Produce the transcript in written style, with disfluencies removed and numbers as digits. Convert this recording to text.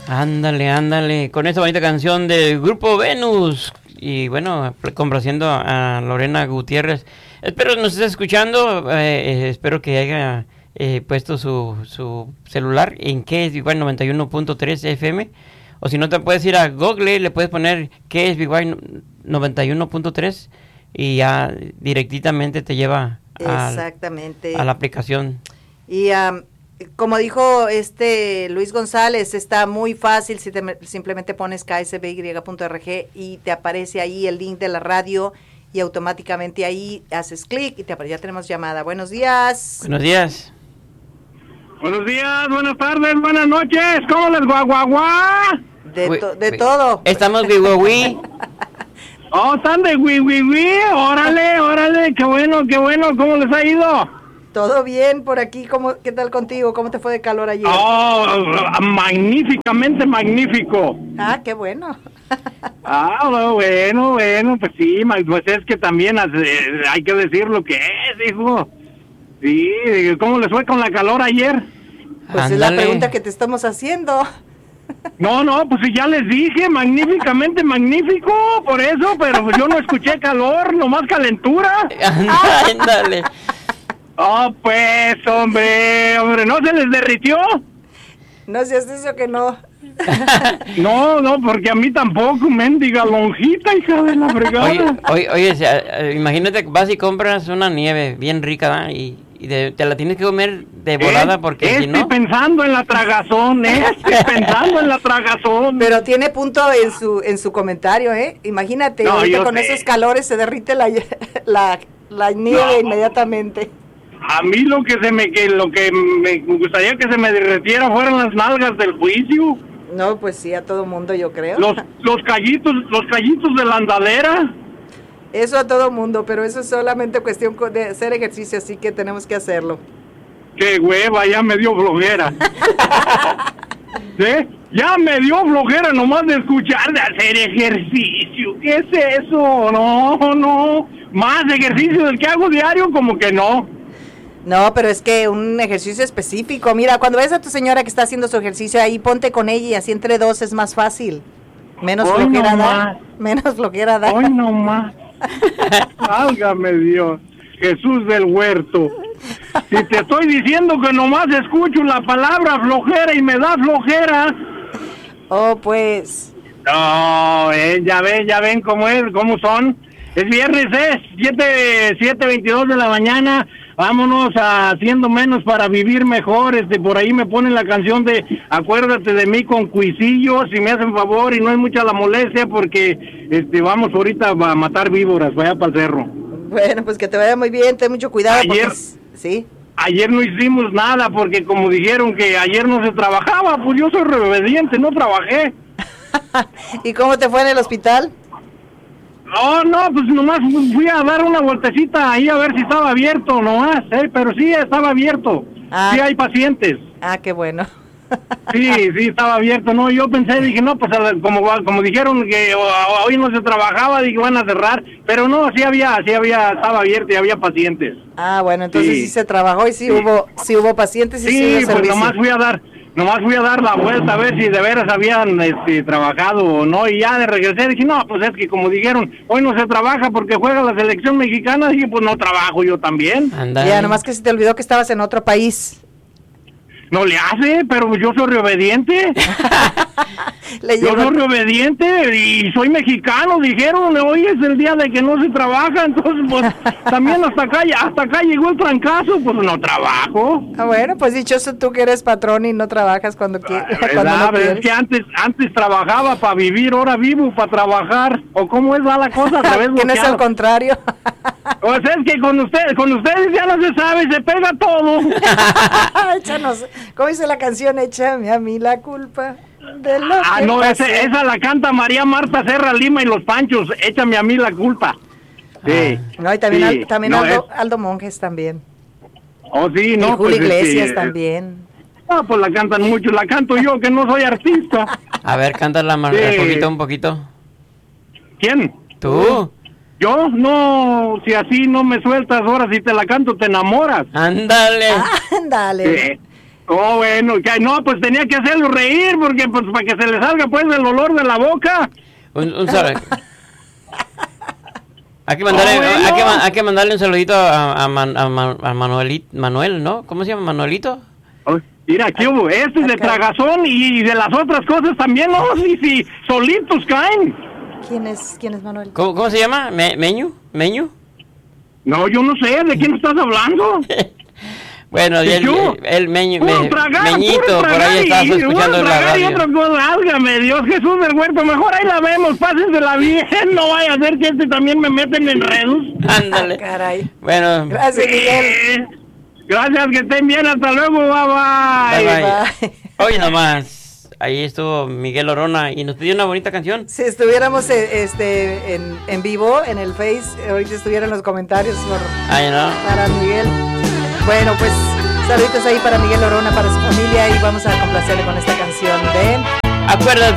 Ándale, ándale. Con esta bonita canción del grupo Venus. Y bueno, complaciendo a Lorena Gutiérrez. Espero nos esté escuchando. Espero que haya puesto su celular en que es igual 91.3 FM. O si no, te puedes ir a Google, le puedes poner que es igual 91.3 y ya directamente te lleva exactamente a la aplicación. Y como dijo Luis González, está muy fácil si simplemente pones ksby.org y te aparece ahí el link de la radio y automáticamente ahí haces clic y ya tenemos llamada. Buenos días. Buenos días. Buenos días, buenas tardes, buenas noches. ¿Cómo les guaguaguá? De todo. Estamos guihuahui. Oh, están de guihuihui. Órale, qué bueno. ¿Cómo les ha ido? Todo bien por aquí. ¿Qué tal contigo? ¿Cómo te fue de calor ayer? Oh, magníficamente magnífico. Ah, qué bueno. Bueno, pues sí, pues es que también hay que decir lo que es, hijo. Sí, ¿cómo les fue con la calor ayer? Pues Ándale. es la pregunta que te estamos haciendo. No, pues ya les dije, magníficamente magnífico, por eso, pero yo no escuché calor, nomás calentura. Ándale. Oh, pues, hombre, ¿no se les derritió? No seas eso que no. No, porque a mí tampoco, mendiga lonjita, hija de la fregada. Oye, imagínate que vas y compras una nieve bien rica, ¿verdad? Y te la tienes que comer de volada porque si no... pensando en la tragazón, pensando en la tragazón. Pero tiene punto en su comentario, ¿eh? Imagínate, ahorita con esos calores se derrite la nieve inmediatamente. A mí lo que me gustaría que se me derretiera fueran las nalgas del juicio. No, pues sí, a todo mundo yo creo. Los callitos de la andadera. Eso a todo mundo, pero eso es solamente cuestión de hacer ejercicio, así que tenemos que hacerlo. ¡Qué hueva! Ya me dio flojera. ¿Sí? Ya me dio flojera nomás de escuchar, de hacer ejercicio. ¿Qué es eso? No. Más ejercicio del que hago diario, como que no. No, pero es que un ejercicio específico. Mira, cuando ves a tu señora que está haciendo su ejercicio ahí, ponte con ella y así entre dos es más fácil. Menos flojera da. Menos flojera da. Hoy no más. Válgame Dios, Jesús del huerto. Si te estoy diciendo que nomás escucho la palabra flojera y me da flojera. Oh, pues. No, ya ven cómo son. Es viernes, 7:22 de la mañana. Vámonos haciendo menos para vivir mejor. Por ahí me ponen la canción de Acuérdate de mí con Cuisillo, si me hacen favor, y no es mucha la molestia porque vamos ahorita a matar víboras, vaya para el cerro. Bueno, pues que te vaya muy bien, ten mucho cuidado. ¿Sí? Ayer no hicimos nada porque como dijeron que ayer no se trabajaba, pues yo soy reobediente, no trabajé. ¿Y cómo te fue en el hospital? No, pues nomás fui a dar una vueltecita ahí a ver si estaba abierto nomás, pero sí estaba abierto. Sí hay pacientes. Ah, qué bueno. Sí, estaba abierto. No, yo dije, no, pues como dijeron que hoy no se trabajaba, dije, van a cerrar, pero no, estaba abierto y había pacientes. Ah, bueno, entonces sí se trabajó y sí hubo pacientes y sí hubo pues servicio. Nomás fui a dar la vuelta a ver si de veras habían trabajado o no, y ya de regresé dije, no, pues es que como dijeron, hoy no se trabaja porque juega la selección mexicana, dije, pues no trabajo yo también. Ya, nomás que se te olvidó que estabas en otro país. No le hace, pero yo soy reobediente. Yo soy reobediente y soy mexicano, dijeron, hoy es el día de que no se trabaja, entonces pues también hasta acá llegó el trancazo, pues no trabajo. Ah, bueno, pues dichoso tú que eres patrón y no trabajas cuando quieres. Es que antes trabajaba para vivir, ahora vivo para trabajar, o cómo es la cosa, al revés. ¿Quién es al contrario? Pues es que con ustedes ya no se sabe, se pega todo. Échanos, ¿cómo dice la canción? Échame a mí la culpa de lo que no, pasó. esa la canta María Marta Serra Lima y los Panchos, échame a mí la culpa. Sí. No, y también Aldo Monjes también. Oh, sí, no. Y Julio Iglesias también. Pues la cantan mucho, la canto yo que no soy artista. A ver, cántala un poquito. ¿Quién? ¿Tú? ¿Yo? No, si así no me sueltas, ahora si te la canto te enamoras. Ándale. Sí. Oh, bueno, no, pues tenía que hacerlo reír, porque pues para que se le salga pues el olor de la boca. Un saludo. Hay que mandarle un saludito a Manuel, ¿no? ¿Cómo se llama? ¿Manuelito? Oh, mira, aquí hubo es de tragazón y de las otras cosas también, ¿no? Sí, solitos caen. ¿Quién es Manuel? ¿Cómo se llama? ¿Meñu? No, yo no sé, ¿de quién estás hablando? Bueno, el Meñito, por ahí estás escuchando la radio. Y otra cosa, álgame Dios, Jesús del Huerto, mejor ahí la vemos, pásensela bien, no vaya a ser que también me meten en enredos. Ándale. Caray. Bueno. Gracias, Miguel. Gracias, que estén bien, hasta luego, bye. Hoy nomás, ahí estuvo Miguel Orona y nos pidió una bonita canción. Si estuviéramos en vivo, en el Face, ahorita estuvieran los comentarios para Miguel. Bueno, pues saluditos ahí para Miguel Orona, para su familia, y vamos a complacerle con esta canción de... Acuérdate.